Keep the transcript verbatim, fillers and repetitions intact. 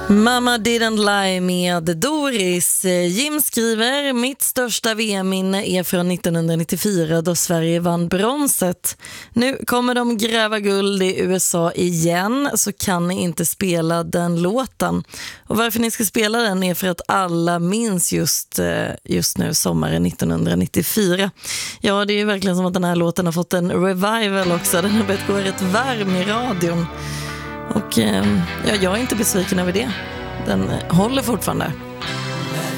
Mamma didn't lie med Doris. Jim skriver: mitt största V M-minne är från nittonhundranittiofyra då Sverige vann bronset. Nu kommer de gräva guld i U S A igen, så kan ni inte spela den låten. Och varför ni ska spela den är för att alla minns just, just nu sommaren nittonhundranittiofyra. Ja, det är ju verkligen som att den här låten har fått en revival också. Den har börjat gå rätt varm i radion. Och ja, jag är inte besviken över det. Den håller fortfarande.